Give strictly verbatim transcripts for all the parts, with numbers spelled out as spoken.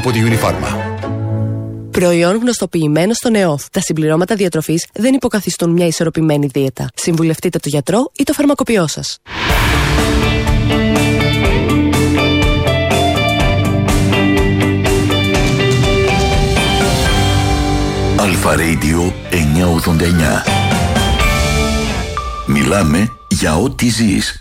από τη Unifarma. Προϊόν γνωστοποιημένο στον ΕΟΦ. Τα συμπληρώματα διατροφής δεν υποκαθιστούν μια ισορροπημένη δίαιτα. Συμβουλευτείτε τον γιατρό ή το φαρμακοποιό σας. Αλφα Radio εννιακόσια ογδόντα εννιά. Μιλάμε για ό,τι ζεις.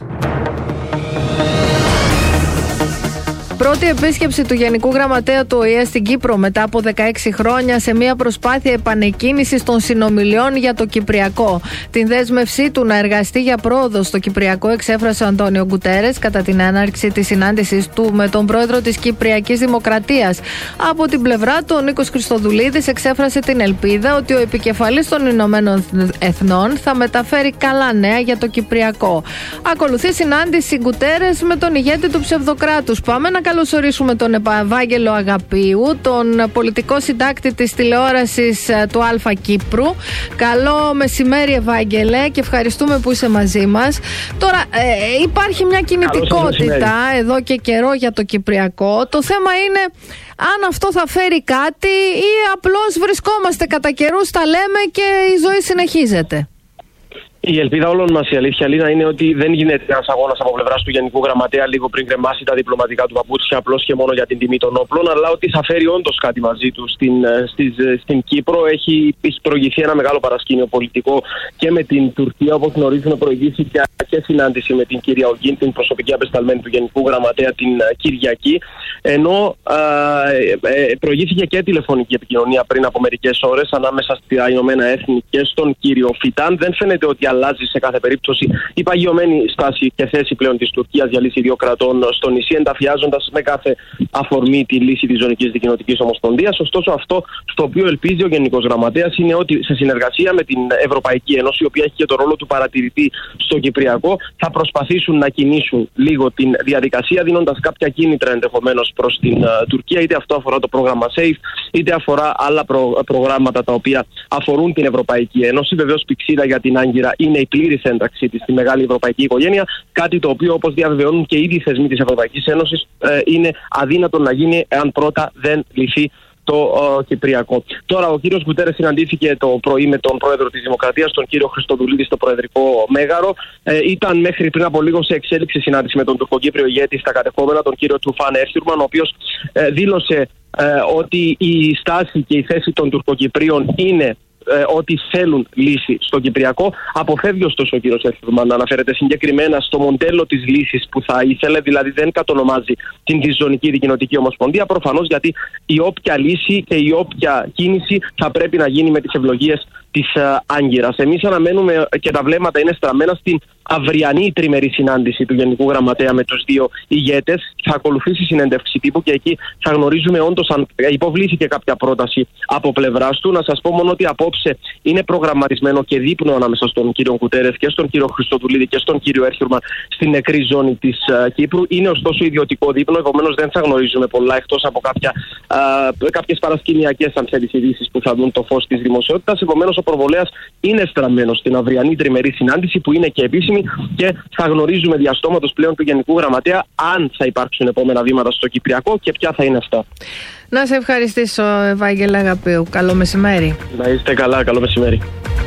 Πρώτη επίσκεψη του Γενικού Γραμματέα του Ο Η Ε στην Κύπρο μετά από δεκαέξι χρόνια σε μια προσπάθεια επανεκκίνησης των συνομιλιών για το Κυπριακό. Την δέσμευσή του να εργαστεί για πρόοδο στο Κυπριακό εξέφρασε ο Αντώνιο Γκουτέρες κατά την έναρξη της συνάντησης του με τον πρόεδρο της Κυπριακής Δημοκρατίας. Από την πλευρά του, ο Νίκος Χριστοδουλίδης εξέφρασε την ελπίδα ότι ο επικεφαλής των Ηνωμένων Εθνών θα μεταφέρει καλά νέα για το Κυπριακό. Ακολουθεί συνάντηση Γκουτέρες με τον ηγέτη του ψευδοκράτους. Πάμε να καλωσορίσουμε τον Ευάγγελο Αγαπίου, τον πολιτικό συντάκτη της τηλεόρασης του Αλφα Κύπρου. Καλό μεσημέρι, Ευάγγελε, και ευχαριστούμε που είσαι μαζί μας. Τώρα ε, υπάρχει μια κινητικότητα εδώ και καιρό για το Κυπριακό. Το θέμα είναι αν αυτό θα φέρει κάτι ή απλώς βρισκόμαστε κατά καιρούς, τα λέμε και η ζωή συνεχίζεται. Η ελπίδα όλων μας, η αλήθεια Λίνα, είναι ότι δεν γίνεται ένας αγώνας από πλευράς του Γενικού Γραμματέα λίγο πριν κρεμάσει τα διπλωματικά του παπούτσια απλώς και μόνο για την τιμή των όπλων, αλλά ότι θα φέρει όντως κάτι μαζί του στην, στις, στην Κύπρο. Έχει, έχει προηγηθεί ένα μεγάλο παρασκήνιο πολιτικό και με την Τουρκία, όπως γνωρίζουμε, προηγήθηκε και συνάντηση με την κυρία Ογκίν, την προσωπική απεσταλμένη του Γενικού Γραμματέα, την Κυριακή. Ενώ ε, ε, προηγήθηκε και τηλεφωνική επικοινωνία πριν από μερικές ώρες ανάμεσα στα Ηνωμένα Έθνη και στον κύριο Φιτάν. Δεν φαίνεται ότι αλλάζει σε κάθε περίπτωση η παγιωμένη στάση και θέση πλέον της Τουρκίας για λύση δύο κρατών στο νησί, ενταφιάζοντας με κάθε αφορμή τη λύση της Ζωνικής Δικοινοτικής Ομοσπονδίας. Ωστόσο, αυτό στο οποίο ελπίζει ο Γενικός Γραμματέας είναι ότι σε συνεργασία με την Ευρωπαϊκή Ένωση, η οποία έχει και το ρόλο του παρατηρητή στο Κυπριακό, θα προσπαθήσουν να κινήσουν λίγο την διαδικασία, δίνοντας κάποια κίνητρα ενδεχομένως προς την uh, Τουρκία, είτε αυτό αφορά το πρόγραμμα SAFE, είτε αφορά άλλα προ, προγράμματα τα οποία αφορούν την Ευρωπαϊκή Ένωση. Βεβαίως, πηξίδα για την Άγκυρα είναι η πλήρης ένταξή της στη μεγάλη ευρωπαϊκή οικογένεια, κάτι το οποίο, όπως διαβεβαιώνουν και ήδη οι θεσμοί της Ευρωπαϊκής Ένωσης, ε, είναι αδύνατο να γίνει εάν πρώτα δεν λυθεί το uh, Κυπριακό. Τώρα, ο κύριος Γκουτέρες συναντήθηκε το πρωί με τον πρόεδρο της Δημοκρατίας, τον κύριο Χριστοδουλίδη, στο Προεδρικό Μέγαρο. Ε, ήταν μέχρι πριν από λίγο σε εξέλιξη συνάντηση με τον τουρκοκύπριο ηγέτη στα κατεχόμενα, τον κύριο Τουφάν Έρσιουρμαν, ο οποίος ε, δήλωσε ε, ότι η στάση και η θέση των Τουρκοκυπρίων είναι Ε, ότι θέλουν λύση στο Κυπριακό. Αποφεύγει ωστόσο ο κύριος Έρσιουρμαν να αναφέρεται συγκεκριμένα στο μοντέλο της λύσης που θα ήθελε, δηλαδή δεν κατονομάζει την Διζωνική Δικοινοτική Ομοσπονδία, προφανώς γιατί η όποια λύση και η όποια κίνηση θα πρέπει να γίνει με τις ευλογίες της uh, Άγκυρας. Εμείς αναμένουμε και τα βλέμματα είναι στραμμένα στην αυριανή τριμερή συνάντηση του Γενικού Γραμματέα με τους δύο ηγέτες. Θα ακολουθήσει συνέντευξη τύπου και εκεί θα γνωρίζουμε όντως αν υποβλήθηκε κάποια πρόταση από πλευράς του. Να σας πω μόνο ότι απόψε είναι προγραμματισμένο και δείπνο ανάμεσα στον κύριο Γκουτέρες και στον κύριο Χριστοδουλίδη και στον κύριο Έρσιουρμαν στην νεκρή ζώνη της uh, Κύπρου. Είναι ωστόσο ιδιωτικό δείπνο, επομένως δεν θα γνωρίζουμε πολλά εκτός από κάποια, uh, κάποιες παρασκηνιακές αν θέλεις ειδήσεις που θα δουν το φως της δημοσιότητας. Επομένως, ο προβολέας είναι στραμμένος στην αυριανή τριμερή συνάντηση που είναι και επίσημη και θα γνωρίζουμε διαστόματος πλέον του Γενικού Γραμματέα αν θα υπάρξουν επόμενα βήματα στο Κυπριακό και ποια θα είναι αυτά. Να σε ευχαριστήσω, Ευάγγελε Αγαπίου. Καλό μεσημέρι. Να είστε καλά. Καλό μεσημέρι.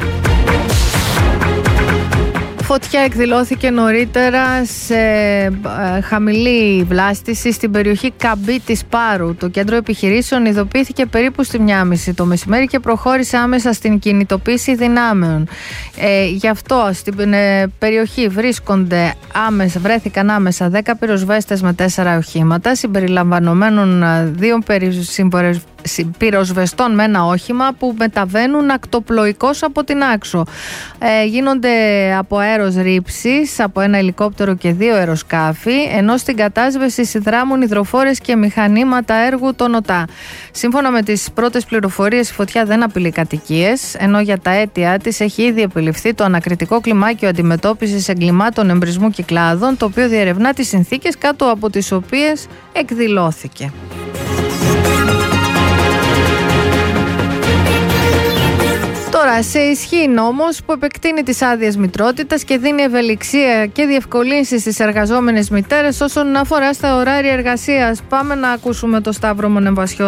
Φωτιά εκδηλώθηκε νωρίτερα σε χαμηλή βλάστηση στην περιοχή Καμπή της Πάρου. Το κέντρο επιχειρήσεων ειδοποιήθηκε περίπου στη μία και μισή το μεσημέρι και προχώρησε άμεσα στην κινητοποίηση δυνάμεων. Ε, γι' αυτό στην ε, περιοχή βρίσκονται άμεσα, βρέθηκαν άμεσα δέκα πυροσβέστες με τέσσερα οχήματα, συμπεριλαμβανομένων δύο συμπορε... πυροσβεστών με ένα όχημα που μεταβαίνουν ακτοπλοϊκώς από την Άξο. Ε, γίνονται από αέρος ρήψης από ένα ελικόπτερο και δύο αεροσκάφη, ενώ στην κατάσβεση συνδράμουν υδροφόρες και μηχανήματα έργου των ΟΤΑ. Σύμφωνα με τις πρώτες πληροφορίες, η φωτιά δεν απειλεί κατοικίες, ενώ για τα αίτια της έχει ήδη επιληφθεί το ανακριτικό κλιμάκιο αντιμετώπισης εγκλημάτων εμπρισμού κυκλάδων, το οποίο διερευνά τις συνθήκες κάτω από τις οποίες εκδηλώθηκε. Τώρα, σε ισχύ νόμος που επεκτείνει τις άδειες μητρότητας και δίνει ευελιξία και διευκολύνσεις στις εργαζόμενες μητέρες όσον αφορά στα ωράρια εργασίας. Πάμε να ακούσουμε το Σταύρο Μονεμβασιώτη.